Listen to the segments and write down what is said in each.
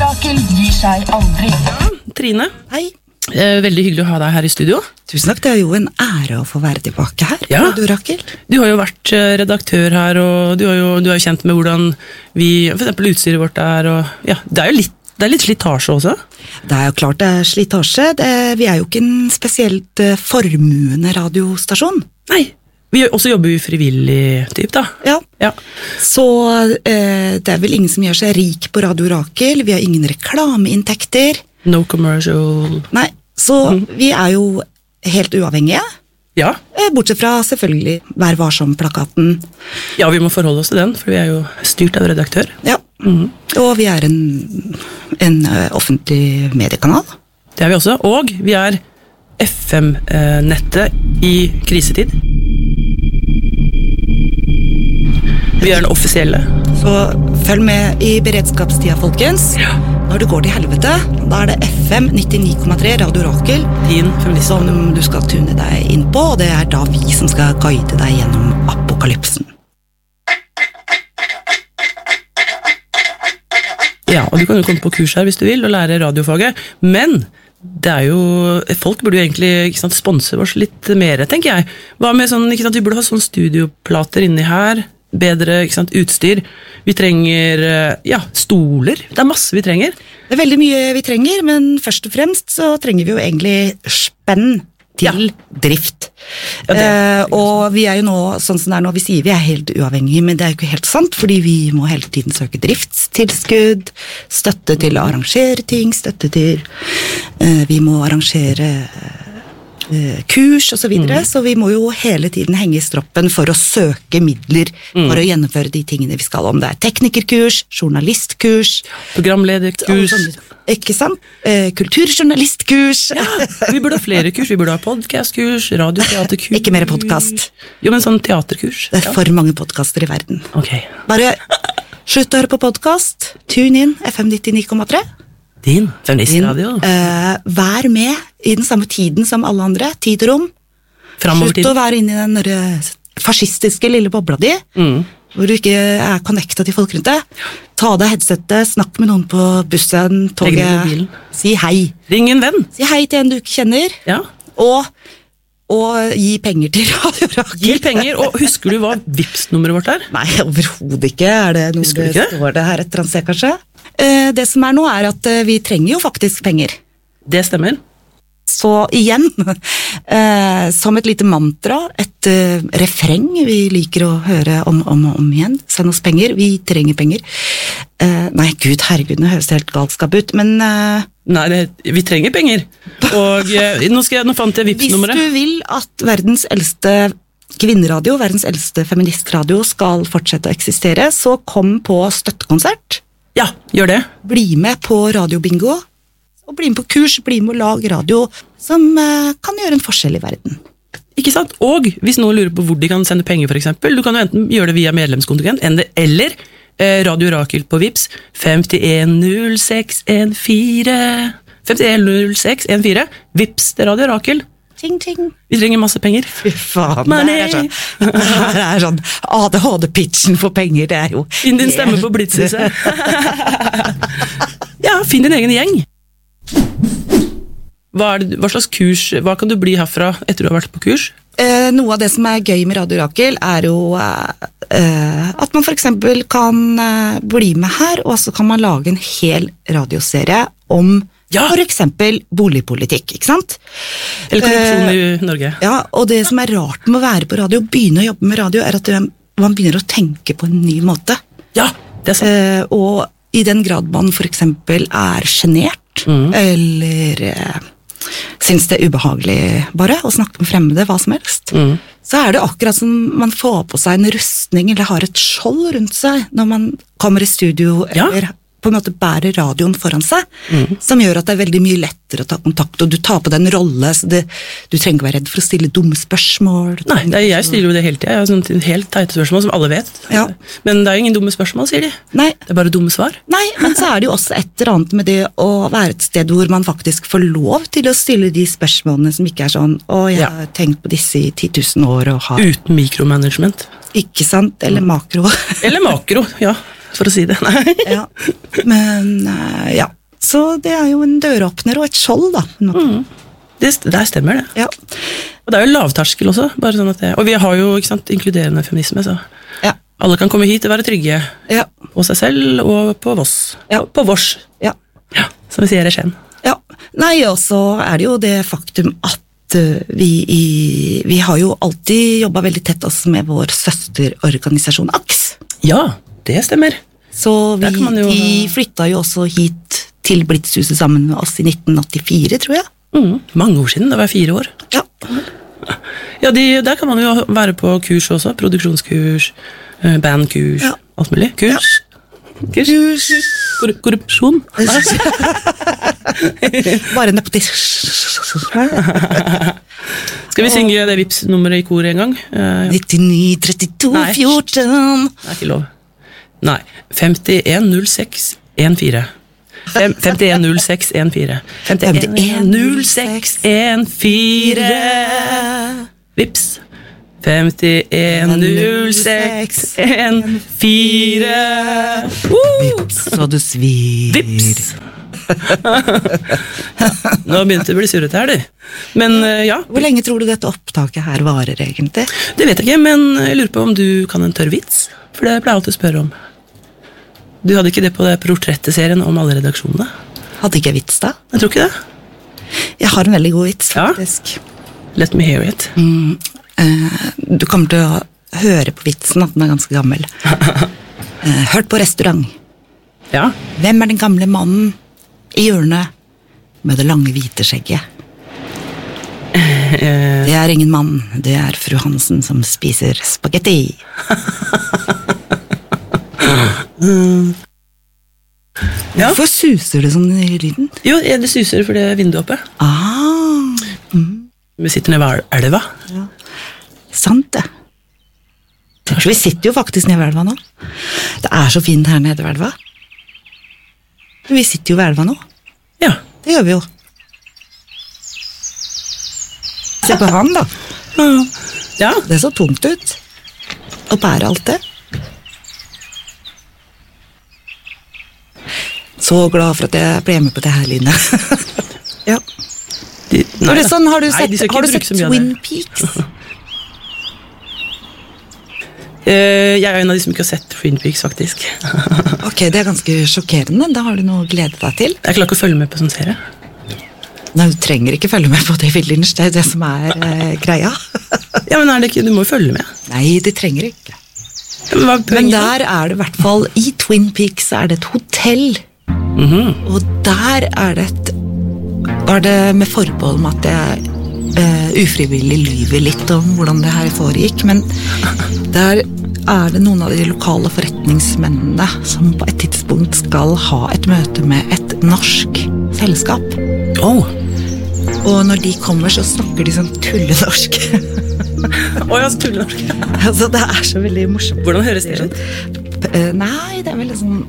Rakel gir seg aldri. Trine, Hei. veldig hyggelig å ha deg her i studio. Tusen takk, det er jo en ære å få være tilbake her. Ja. Du, Rakel. Du har jo vært redaktør her, og du er jo kjent med hvordan vi, for eksempel utstyret vårt er, og ja, det er litt slitasje også. Det er jo klart det er slitasje. Vi er jo ikke en spesielt formuende radiostasjon. Nei, vi også jobber jo frivillig typ da. Ja. Ja. Så det er vel ingen som gjør seg rik på Radio Rakel. Vi har ingen reklameinntekter. No commercial. Nei, så vi er jo helt uavhengige. Ja. Bortsett fra selvfølgelig Vær varsom-plakaten. Ja, vi må forholde oss til den, for vi er jo styrt av redaktør. Ja, og vi er en offentlig mediekanal. Det er vi også, og vi er FM-nettet i krisetid. Vi er den offisielle. Så følg med i beredskapstida, folkens. Ja. Når det går til helvete, da er det FM 99,3 Radio Rakel Din feminist. som du skal tune deg inn på, og det er da vi som skal guide deg gjennom apokalypsen. Ja, og du kan jo komme på kurs her hvis du vil, og lære radiofaget, men det er jo, folk burde jo egentlig ikke sant, sponse oss litt mer, tenker jeg. Hva med sånn, ikke sant, vi burde ha sånn studioplater inni her, bedre ikke sant, utstyr. Vi trenger ja, stoler. Det er masse vi trenger. Det er veldig mye vi trenger, men først og fremst så trenger vi jo egentlig spenn til drift. Ja, og vi er jo nå, sånn som det er nå, vi sier vi er helt uavhengige, men det er jo ikke helt sant, fordi vi må hele tiden søke driftstilskudd, støtte til å arrangere ting, støtte til vi må arrangere kurs og så videre, så vi må jo hele tiden henge i stroppen for å søke midler for å gjennomføre de tingene vi skal, om det er teknikerkurs, journalistkurs, Programlederkurs. ikke sant? Kulturjournalistkurs. Ja, vi burde ha flere kurs. Vi burde ha podcastkurs, radioteaterkurs. Ikke mer podcast. Jo, men sånn teaterkurs. Det er for mange podcaster i verden. Ok. Bare slutt å høre på podcast. Tune inn, FM 99,3. Din feministradio. Vær med i den samme tiden som alle andre. Tid og rom. Fremover Slutt å være inne i den der fascistiske lille bobla di, hvor du ikke er connecta til folk rundt deg. Ta av deg headsetet, snakk med noen på bussen, Legg ned toget. mobilen. Si hei. Ring en venn. Si hei til en du ikke kjenner, Ja. og gi penger til Radio Rakel. Gi penger, og husker du hva Vipps-nummeret vårt er? Nei, overhodet ikke. Er det noe Husker du det ikke det? står det her et eller annet sted, kanskje? Det som er nå er at vi trenger jo faktisk penger. Det stemmer. Så igjen, som et lite mantra, et refreng vi liker å høre om igjen. Send oss penger, vi trenger penger. Nei, Gud, herregud, nå høres det helt galskap ut, men Nei, vi trenger penger. Og nå fant jeg hvis Vipps-nummeret. du vil at verdens eldste kvinneradio, verdens eldste feministradio skal fortsette å eksistere, så kom på støttekonsert. Ja, gjør det. Bli med på radiobingo, og bli med på kurs, bli med å lage radio som kan gjøre en forskjell i verden. Ikke sant? Og hvis noen lurer på hvor de kan sende penger for eksempel, du kan jo enten gjøre det via medlemskontingent, eller Radio Rakel på Vipps 510614 510614 Vipps til Radio Rakel. Ting, ting. Vi trenger masse penger. Fy faen, Money. det er sånn ADHD-pitchen for penger, det er jo... Finn din stemme på Blitzhuset. Ja, finn din egen gjeng. Hva slags kurs, hva kan du bli herfra etter du har vært på kurs? Noe av det som er gøy med Radio Rakel er jo at man for eksempel kan bli med her, og så kan man lage en hel radioserie om for eksempel boligpolitikk, ikke sant? Eller korrupsjon i Norge. Ja, og det som er rart med å være på radio, begynne å jobbe med radio, er at man begynner å tenke på en ny måte. Ja, det er sant. Og i den grad man for eksempel er genert, eller synes det er ubehagelig bare å snakke med fremmede, hva som helst, så er det akkurat som man får på seg en rustning, eller har et skjold rundt seg, når man kommer i studio, eller på en måte bærer radioen foran seg, som gjør at det er veldig mye lettere å ta kontakt, og du tar på den rolle, så du trenger ikke være redd for å stille dumme spørsmål. Nei, jeg stiller jo det hele tiden. Jeg har sånne helt teite spørsmål som alle vet. Ja. Men det er jo ingen dumme spørsmål, sier de. Nei. Det er bare dumme svar. Nei, men så er det jo også et eller annet med det å være et sted hvor man faktisk får lov til å stille de spørsmålene som ikke er sånn, jeg har tenkt på disse i 10 000 år og har... Uten mikromanagement. Ikke sant? Eller makro. Eller makro, ja. For å si det. Nei. Ja. Men ja, Så det jo en døråpner og et skjold, da. Der stemmer det. Ja. Og det jo lavterskel også, bare sånn at og vi har jo, ikke sant, inkluderende feminisme, så Ja. alle kan komme hit og være trygge Ja. på seg selv og på Voss. Ja. På Vårs, Ja. som vi sier i Skien. Ja. Nei, og så det jo det faktum at vi har jo alltid jobbet veldig tett også med vår søsterorganisasjon AKS. Ja, det stemmer. Så Der kan man jo de flyttet jo også hit til Blitzhuset sammen med oss i 1984, tror jeg. Mange år siden, det var 4 år. Ja. Ja, der kan man jo være på kurs også, produksjonskurs, bandkurs, Ja. alt mulig. Kurs. Korrupsjon. Bare nepotisme. Skal vi synge det Vipps-nummeret i kor en gang? 99, 32, Nei. 14. Det ikke lov. Nei. 510614. 510614. 510614. Vips. 510614. Så du svir. Vips. Nå begynte det å bli surrete her, du. Men ja, Hvor lenge tror du dette opptaket her varer, egentlig? det vet jeg ikke, men jeg lurer på om du kan en tørr vits? For det pleier jeg alltid å spørre om. Du hadde ikke det på det portretteserien om alle redaksjonene? Hadde ikke jeg vits da? Jeg tror ikke det. Jeg har en veldig god vits, Ja. faktisk. Let me hear it. Du kommer til å høre på vitsen at den er ganske gammel. Hørt på restaurant. Ja. Hvem er den gamle mannen i hjørnet med det lange hvite skjegget? Det er ingen mann, det er fru Hansen som spiser spagetti. Ja. Hvorfor suser det sånn i lyden? Jo, det suser fordi vinduet er oppe. Vi sitter nede ved elva. Sant det. Så vi sitter jo faktisk nede ved elva nå. Det er så fint her nede ved elva. Vi sitter jo ved elva nå. Ja. Det gjør vi jo. Se på han da. Ja. Det så tungt ut. Å bære alt det. Så glad for at jeg ble med på det her, Line. Ja. Nei, det sånn, har du Nei, sett, de skal ikke har du bruke sett så mye av Twin det. Peaks? Jeg er en av de som ikke har sett Twin Peaks, faktisk. Ok, det er ganske sjokkerende. Da har du noe å glede deg til. Jeg klarer ikke å følge med på sånn serie. Nei, du trenger ikke følge med på David Lynch, det er det som er greia. Ja, men er det ikke, du må jo følge med. Nei, det trenger ikke. Hva er Men poenget da? der er det i hvert fall, i Twin Peaks er det et hotell. Og der er det med forbehold om at jeg ufrivillig lyver litt om hvordan det her foregikk, men der er det noen av de lokale forretningsmennene som på et tidspunkt skal ha et møte med et norsk selskap. Og når de kommer, så snakker de sånn tullenorsk. Jeg skulle norsk. Altså, det er så veldig morsomt. Hvordan høres det ut? Nei, det er veldig sånn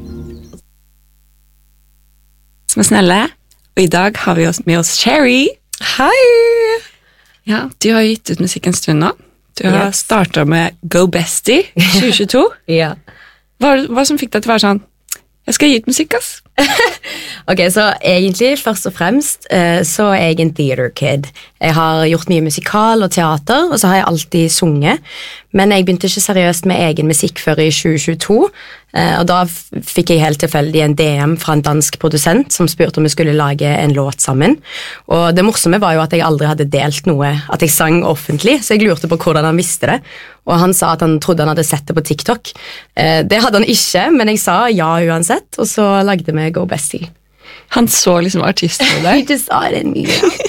Som er snelle, og i dag har vi med oss Sherry. Hei! Ja, du har gitt ut musikk en stund nå. Du har Yes. startet med Go Bestie 2022. Ja. Hva som fikk deg til å være sånn, jeg skal gi ut musikk, ass. Ok, så egentlig, først og fremst, så er jeg en theater kid. Jeg har gjort mye musikal og teater, og så har jeg alltid sunget. Men jeg begynte ikke seriøst med egen musikk før i 2022, og da fikk jeg helt tilfeldig en DM fra en dansk produsent som spurte om vi skulle lage en låt sammen. Og det morsomme var jo at jeg aldri hadde delt noe, at jeg sang offentlig, så jeg lurte på hvordan han visste det. Og han sa at han trodde han hadde sett det på TikTok. Det hadde han ikke, men jeg sa ja uansett, og så lagde vi Go Bestie. Han så liksom artisten med I deg. just saw it in me.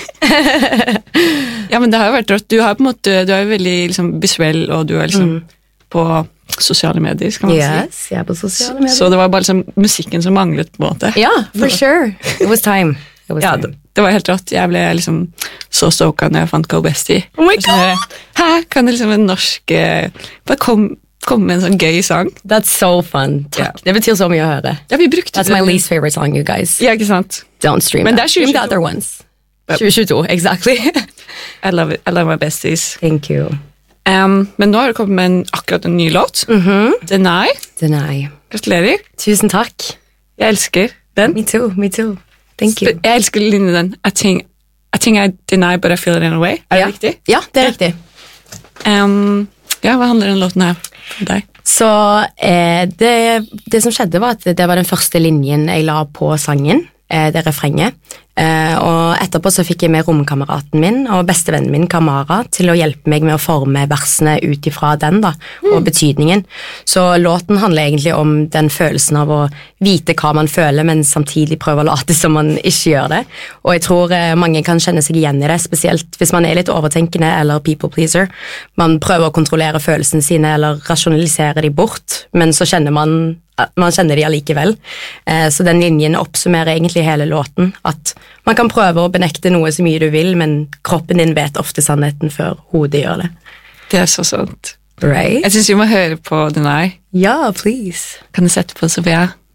Ja, men det har jo vært rått. Du har på en måte, du er jo veldig liksom, visuell, og du er liksom på sosiale medier, skal man Yes, jeg er på sosiale medier. Så det var bare liksom musikken som manglet på en måte. Ja, for sure. It was time. It was Ja, time. det var helt rått. Jeg ble liksom så stoka når jeg fant Go Bestie. Oh my Hæ, kan det liksom en norsk bare komme med en sånn gøy sang? That's so fun. Takk. Det betyr så mye å høre. Ja, vi brukte That's my least favorite song, you guys. Ja, ikke sant? Don't stream Men that. det er Stream the 2022. other ones. 2022, exactly. I love my besties. Thank you. Men nå har du kommet med akkurat en ny låt. Deny. Deny. Gratulerer. Tusen takk. Jeg elsker den. Me too, me too. Thank you. Jeg elsker linjen den. I think I deny, but I feel it in a way. Er det riktig? Ja, det er riktig. Hva handler den låten her om deg? Så det som skjedde var at det var den første linjen jeg la på sangen, det refrenget. Og etterpå så fikk jeg med romkameraten min og bestevennen min Kamara til å hjelpe meg med å forme versene ut ifra den da, og betydningen. Så låten handler egentlig om den følelsen av å vite hva man føler, men samtidig prøve å late som man ikke gjør det. Og jeg tror mange kan kjenne seg igjen i det, spesielt hvis man er litt overtenkende eller people pleaser. Man prøver å kontrollere følelsene sine eller rasjonalisere de bort, men så kjenner man kjenner de allikevel. Så den linjen oppsummerer egentlig hele låten, at man kan prøve å benekte noe så mye du vil, men kroppen din vet ofte sannheten før hodet gjør det. Det er så sant. Right? Jeg synes vi må høre på Deny. Ja, please. Kan du sette på, Sofia?